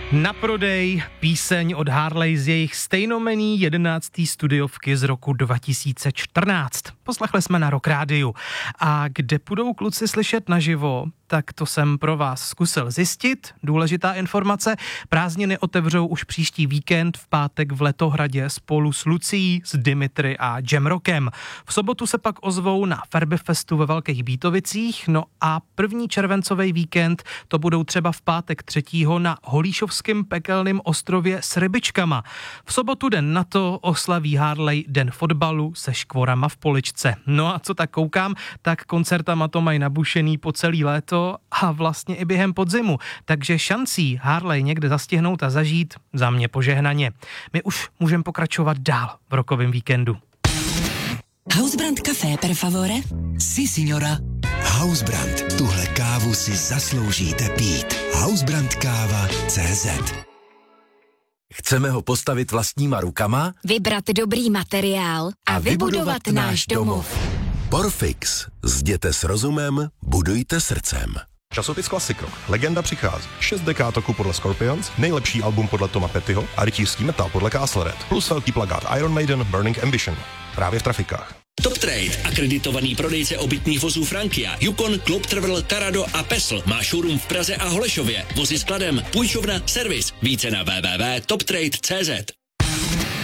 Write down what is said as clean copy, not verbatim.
Na prodej píseň od Harley z jejich stejnomenný 11. studiovky z roku 2014. Poslechli jsme na Rock Rádiu. A kde budou kluci slyšet naživo, tak to jsem pro vás zkusil zjistit. Důležitá informace, prázdniny otevřou už příští víkend v pátek v Letohradě spolu s Lucií, s Dimitri a Jamrockem. V sobotu se pak ozvou na Ferbifestu ve Velkých Bítovicích, no a první červencový víkend to budou třeba v pátek 3. na Holíšovském pekelném ostrově s rybičkama. V sobotu den na to oslaví Harley den fotbalu se škvorama v Poličce. No a co tak koukám, tak koncertama to mají nabušený po celý léto a vlastně i během podzimu. Takže šancí Harley někde zastihnout a zažít za mě požehnaně. My už můžeme pokračovat dál v rokovém víkendu. Hausbrand Café per favore? Si, signora. Hausbrand, tuhle kávu si zasloužíte pít. Hausbrandkáva.cz. Chceme ho postavit vlastníma rukama? Vybrat dobrý materiál a vybudovat náš domov. Porfix. Zděte s rozumem, budujte srdcem. Časopis Classic Rock. Legenda přichází. 6 dekád roku podle Scorpions, nejlepší album podle Toma Pettyho a rytířský metal podle Castle Red. Plus velký plakát Iron Maiden Burning Ambition. Právě v trafikách. Top Trade, akreditovaný prodejce obytných vozů Frankia, Yukon, Club Travel, Tarado a Pesl. Má showroom v Praze a Holešově. Vozy skladem, půjčovna, servis. Více na www.toptrade.cz.